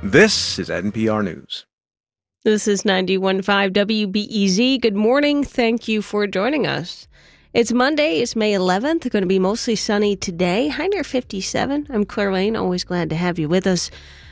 This is NPR News. This is 91.5 WBEZ. Good morning. Thank you for joining us. It's Monday. It's May 11th. Going to be mostly sunny today. High near 57. I'm Claire Lane. Always glad to have you with us.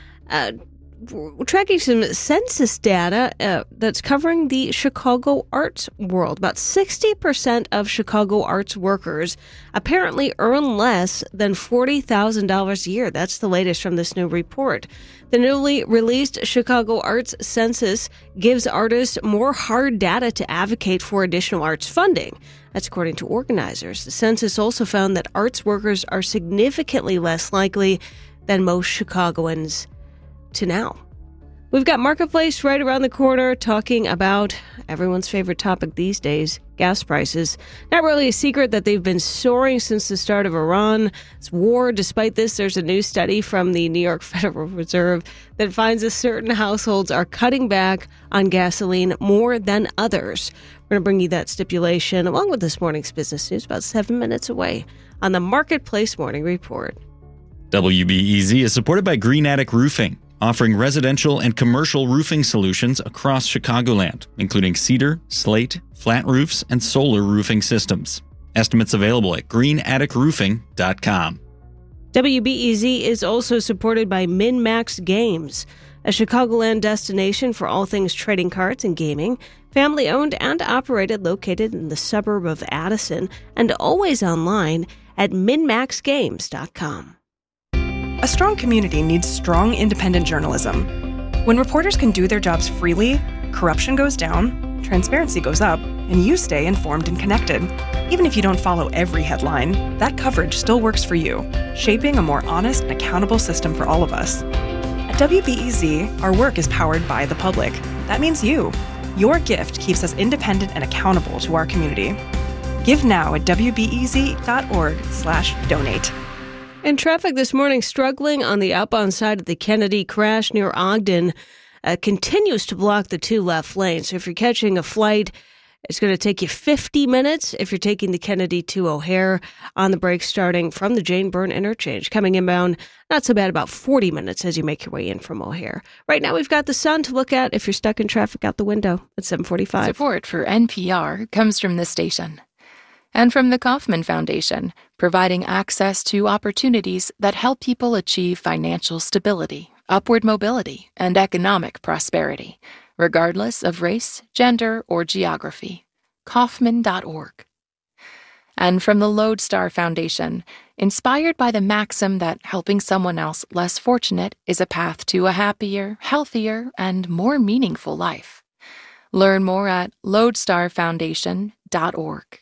We're tracking some census data that's covering the Chicago arts world. About 60% of Chicago arts workers apparently earn less than $40,000 a year. That's the latest from this new report. The newly released Chicago Arts Census gives artists more hard data to advocate for additional arts funding. That's according to organizers. The census also found that arts workers are significantly less likely than most Chicagoans to now. We've got Marketplace right around the corner talking about everyone's favorite topic these days, gas prices. Not really a secret that they've been soaring since the start of Iran's war. Despite this, there's a new study from the New York Federal Reserve that finds that certain households are cutting back on gasoline more than others. We're going to bring you that stipulation along with this morning's business news about 7 minutes away on the Marketplace Morning Report. WBEZ is supported by Green Attic Roofing, offering residential and commercial roofing solutions across Chicagoland, including cedar, slate, flat roofs, and solar roofing systems. Estimates available at greenatticroofing.com. WBEZ is also supported by MinMax Games, a Chicagoland destination for all things trading cards and gaming, family-owned and operated, located in the suburb of Addison, and always online at minmaxgames.com. A strong community needs strong, independent journalism. When reporters can do their jobs freely, corruption goes down, transparency goes up, and you stay informed and connected. Even if you don't follow every headline, that coverage still works for you, shaping a more honest and accountable system for all of us. At WBEZ, our work is powered by the public. That means you. Your gift keeps us independent and accountable to our community. Give now at wbez.org/donate. And traffic this morning struggling on the outbound side of the Kennedy crash near Ogden continues to block the two left lanes. So if you're catching a flight, it's going to take you 50 minutes if you're taking the Kennedy to O'Hare on the brakes starting from the Jane Byrne interchange. Coming inbound, not so bad, about 40 minutes as you make your way in from O'Hare. Right now, we've got the sun to look at if you're stuck in traffic out the window at 7:45. Support for NPR comes from this station and from the Kauffman Foundation, providing access to opportunities that help people achieve financial stability, upward mobility, and economic prosperity, regardless of race, gender, or geography. Kauffman.org. And from the Lodestar Foundation, inspired by the maxim that helping someone else less fortunate is a path to a happier, healthier, and more meaningful life. Learn more at lodestarfoundation.org.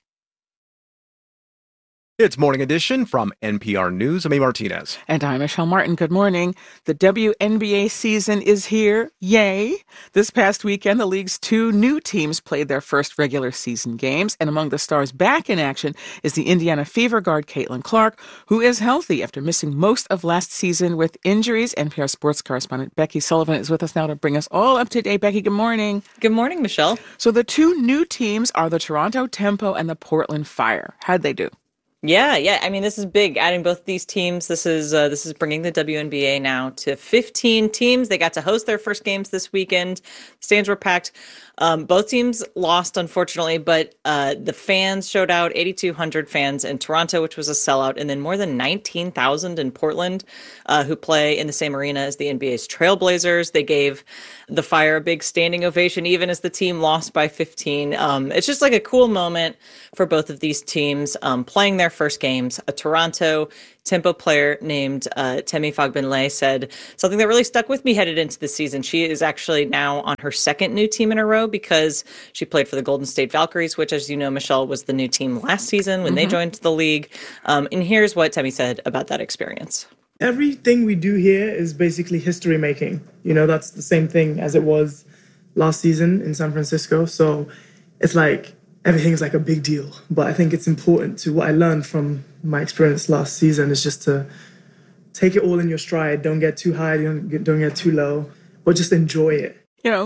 It's Morning Edition from NPR News. I'm A. Martinez. And I'm Michelle Martin. Good morning. The WNBA season is here. Yay! This past weekend, the league's two new teams played their first regular season games. And among the stars back in action is the Indiana Fever guard Caitlin Clark, who is healthy after missing most of last season with injuries. NPR sports correspondent Becky Sullivan is with us now to bring us all up to date. Becky, good morning. Good morning, Michelle. So the two new teams are the Toronto Tempo and the Portland Fire. How'd they do? Yeah. I mean, this is big. Adding both these teams, this is bringing the WNBA now to 15 teams. They got to host their first games this weekend. Stands were packed. Both teams lost, unfortunately, but the fans showed out. 8,200 fans in Toronto, which was a sellout, and then more than 19,000 in Portland, who play in the same arena as the NBA's Trailblazers. They gave the Fire a big standing ovation, even as the team lost by 15. It's just like a cool moment for both of these teams playing their first games. A Toronto Tempo player named Temi Fagbenle said something that really stuck with me headed into the season. She is actually now on her second new team in a row because she played for the Golden State Valkyries, which, as you know, Michelle, was the new team last season when they joined the league. And here's what Temi said about that experience. Everything we do here is basically history making. You know, that's the same thing as it was last season in San Francisco. So it's like everything is like a big deal. But I think it's important to what I learned from my experience last season is just to take it all in your stride. Don't get too high, don't get too low, but just enjoy it. You know,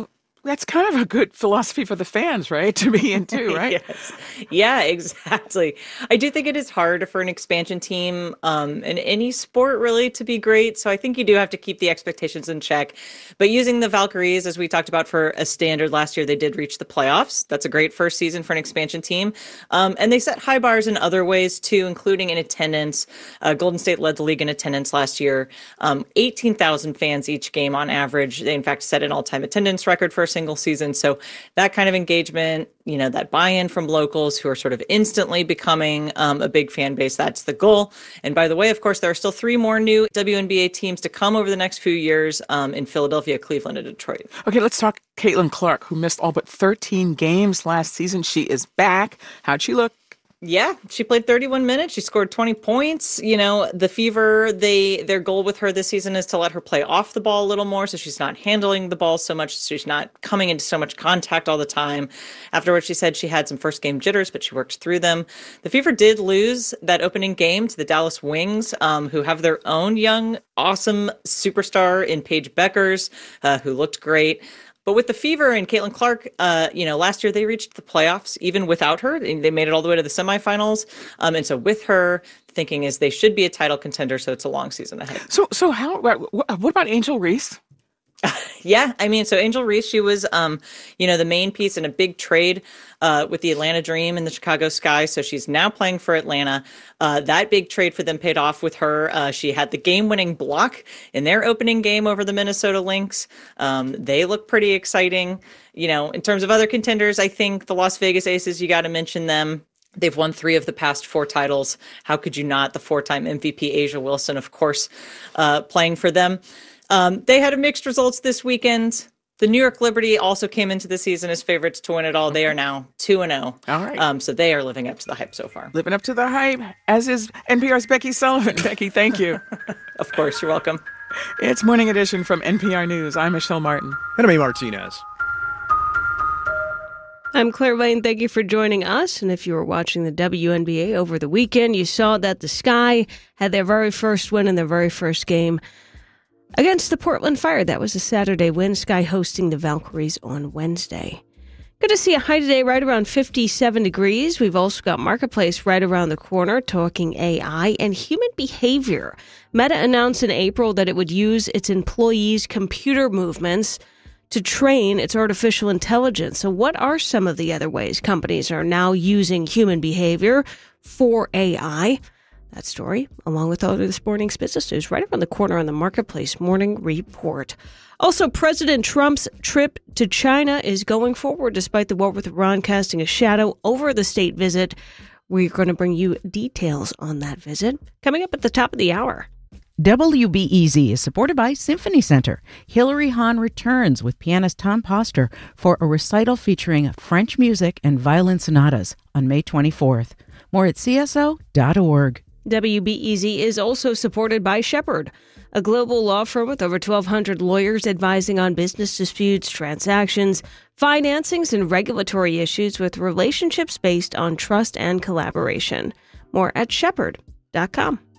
That's kind of a good philosophy for the fans, right? To be in too, right? Yes. Yeah, exactly. I do think it is hard for an expansion team in any sport really to be great. So I think you do have to keep the expectations in check. But using the Valkyries, as we talked about for a standard last year, they did reach the playoffs. That's a great first season for an expansion team. And they set high bars in other ways too, including in attendance. Golden State led the league in attendance last year. 18,000 fans each game on average. They in fact set an all-time attendance record for a single season. So that kind of engagement, that buy-in from locals who are sort of instantly becoming a big fan base, that's the goal. And by the way, of course, there are still 3 more new WNBA teams to come over the next few years in Philadelphia, Cleveland, and Detroit. Okay, let's talk Caitlin Clark, who missed all but 13 games last season. She is back. How'd she look? Yeah, she played 31 minutes. She scored 20 points. The Fever, their goal with her this season is to let her play off the ball a little more, so she's not handling the ball so much, so she's not coming into so much contact all the time. Afterwards, she said she had some first game jitters, but she worked through them. The Fever did lose that opening game to the Dallas Wings, who have their own young, awesome superstar in Paige Beckers, who looked great. But with the Fever and Caitlin Clark, last year they reached the playoffs even without her. They made it all the way to the semifinals. And so with her, thinking is they should be a title contender, so it's a long season ahead. So what about Angel Reese? Yeah, so Angel Reese, she was, the main piece in a big trade with the Atlanta Dream and the Chicago Sky. So she's now playing for Atlanta. That big trade for them paid off with her. She had the game-winning block in their opening game over the Minnesota Lynx. They look pretty exciting. In terms of other contenders, I think the Las Vegas Aces, you got to mention them. They've won 3 of the past 4 titles. How could you not? The 4-time MVP Asia Wilson, of course, playing for them. They had mixed results this weekend. The New York Liberty also came into the season as favorites to win it all. They are now 2-0. All right. So they are living up to the hype so far. Living up to the hype, as is NPR's Becky Sullivan. Becky, thank you. Of course, you're welcome. It's Morning Edition from NPR News. I'm Michelle Martin. And I'm A. Martinez. I'm Claire Lane. Thank you for joining us. And if you were watching the WNBA over the weekend, you saw that the Sky had their very first win in their very first game against the Portland Fire. That was a Saturday win. Sky hosting the Valkyries on Wednesday. Good to see a high today right around 57 degrees. We've also got Marketplace right around the corner talking AI and human behavior. Meta announced in April that it would use its employees' computer movements to train its artificial intelligence. So what are some of the other ways companies are now using human behavior for AI? That story, along with all of this morning's business news, right around the corner on the Marketplace Morning Report. Also, President Trump's trip to China is going forward despite the war with Iran casting a shadow over the state visit. We're going to bring you details on that visit coming up at the top of the hour. WBEZ is supported by Symphony Center. Hilary Hahn returns with pianist Tom Poster for a recital featuring French music and violin sonatas on May 24th. More at cso.org. WBEZ is also supported by Shepherd, a global law firm with over 1,200 lawyers advising on business disputes, transactions, financings, and regulatory issues with relationships based on trust and collaboration. More at shepherd.com.